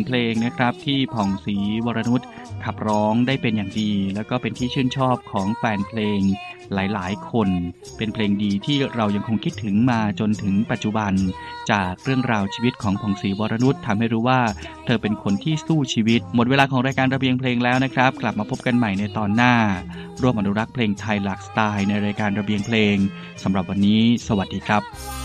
เพลงนะครับที่ผ่องศรีวรนุชขับร้องได้เป็นอย่างดีแล้วก็เป็นที่ชื่นชอบของแฟนเพลงหลายๆคนเป็นเพลงดีที่เรายังคงคิดถึงมาจนถึงปัจจุบันจากเรื่องราวชีวิตของผ่องศรีวรนุชทำให้รู้ว่าเธอเป็นคนที่สู้ชีวิตหมดเวลาของรายการระเบียงเพลงแล้วนะครับกลับมาพบกันใหม่ในตอนหน้าร่วมอนุรักษ์เพลงไทยหลากสไตล์ในรายการระเบียงเพลงสำหรับวันนี้สวัสดีครับ